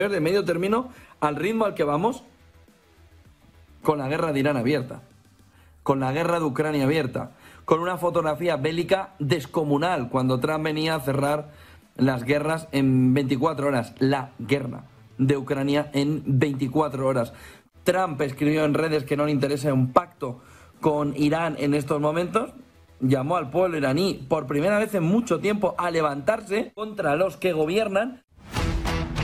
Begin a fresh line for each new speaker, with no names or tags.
de medio término al ritmo al que vamos con la guerra de Irán abierta, con la guerra de Ucrania abierta, con una fotografía bélica descomunal cuando Trump venía a cerrar las guerras en 24 horas, la guerra de Ucrania en 24 horas. Trump escribió en redes que no le interesa un pacto con Irán en estos momentos, llamó al pueblo iraní por primera vez en mucho tiempo a levantarse contra los que gobiernan.